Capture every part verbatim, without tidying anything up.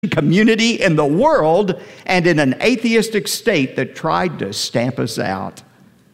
community in the world and in an atheistic state that tried to stamp us out.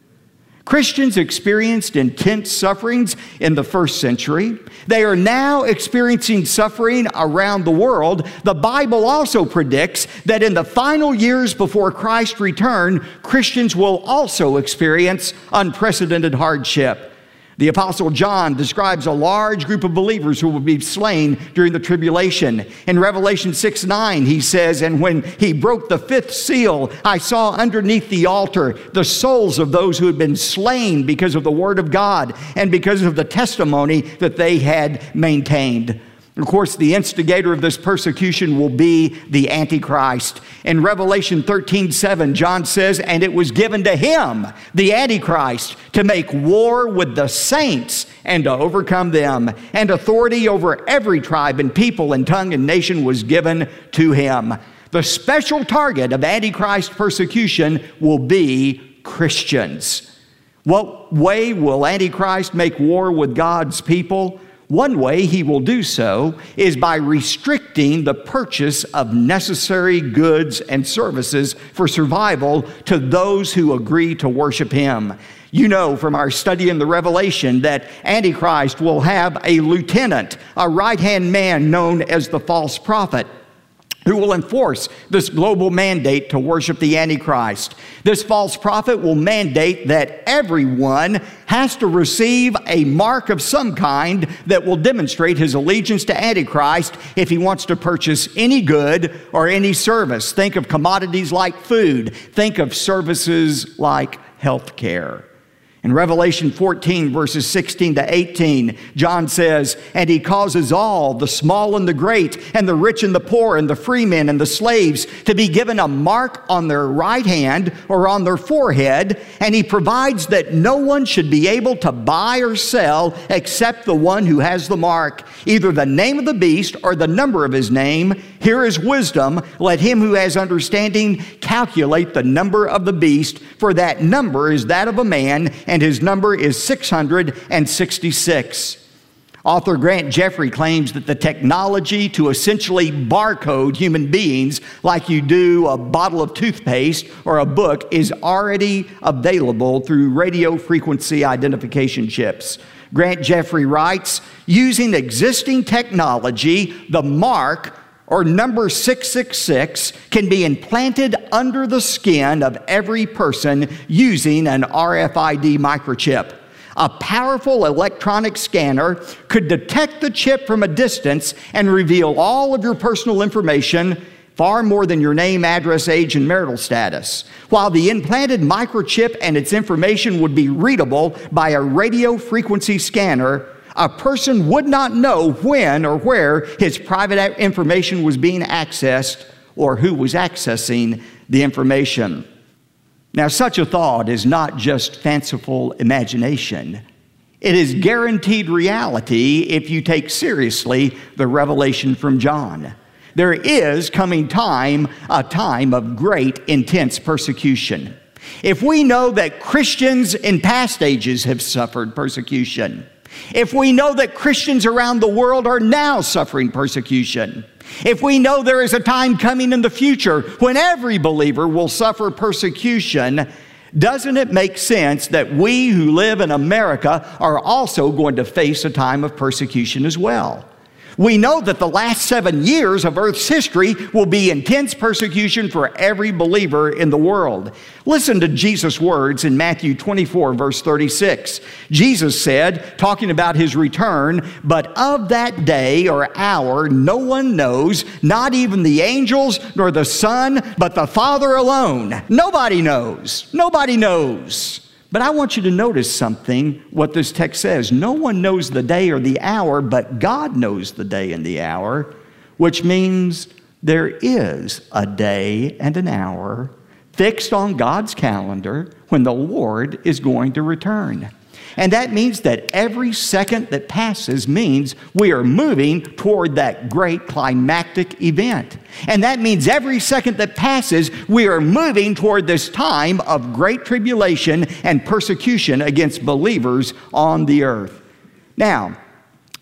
Christians experienced intense sufferings in the first century. They are now experiencing suffering around the world. The Bible also predicts that in the final years before Christ's return, Christians will also experience unprecedented hardship. The Apostle John describes a large group of believers who will be slain during the tribulation. In Revelation six nine, he says, "And when he broke the fifth seal, I saw underneath the altar the souls of those who had been slain because of the word of God and because of the testimony that they had maintained." Of course, the instigator of this persecution will be the Antichrist. In Revelation thirteen seven, John says, "And it was given to him, the Antichrist, to make war with the saints and to overcome them. And authority over every tribe and people and tongue and nation was given to him." The special target of Antichrist persecution will be Christians. What way will Antichrist make war with God's people? One way he will do so is by restricting the purchase of necessary goods and services for survival to those who agree to worship him. You know from our study in the Revelation that Antichrist will have a lieutenant, a right-hand man known as the false prophet, who will enforce this global mandate to worship the Antichrist. This false prophet will mandate that everyone has to receive a mark of some kind that will demonstrate his allegiance to Antichrist if he wants to purchase any good or any service. Think of commodities like food. Think of services like health care. In Revelation fourteen, verses sixteen to eighteen, John says, "And he causes all, the small and the great, and the rich and the poor, and the free men and the slaves, to be given a mark on their right hand or on their forehead, and he provides that no one should be able to buy or sell except the one who has the mark, either the name of the beast or the number of his name. Here is wisdom. Let him who has understanding calculate the number of the beast, for that number is that of a man, and his number is six hundred sixty-six. Author Grant Jeffrey claims that the technology to essentially barcode human beings like you do a bottle of toothpaste or a book is already available through radio frequency identification chips. Grant Jeffrey writes, "Using existing technology, the mark or number six six six can be implanted under the skin of every person using an R F I D microchip. A powerful electronic scanner could detect the chip from a distance and reveal all of your personal information, far more than your name, address, age, and marital status. While the implanted microchip and its information would be readable by a radio frequency scanner, a person would not know when or where his private information was being accessed or who was accessing the information." Now, such a thought is not just fanciful imagination. It is guaranteed reality if you take seriously the revelation from John. There is coming time, a time of great, intense persecution. If we know that Christians in past ages have suffered persecution, if we know that Christians around the world are now suffering persecution, if we know there is a time coming in the future when every believer will suffer persecution, doesn't it make sense that we who live in America are also going to face a time of persecution as well? We know that the last seven years of Earth's history will be intense persecution for every believer in the world. Listen to Jesus' words in Matthew twenty-four, verse thirty-six. Jesus said, talking about his return, "But of that day or hour no one knows, not even the angels nor the Son, but the Father alone." Nobody knows. Nobody knows. But I want you to notice something, what this text says. No one knows the day or the hour, but God knows the day and the hour, which means there is a day and an hour fixed on God's calendar when the Lord is going to return. And that means that every second that passes means we are moving toward that great climactic event. And that means every second that passes, we are moving toward this time of great tribulation and persecution against believers on the earth. Now,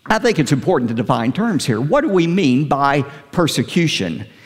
I think it's important to define terms here. What do we mean by persecution?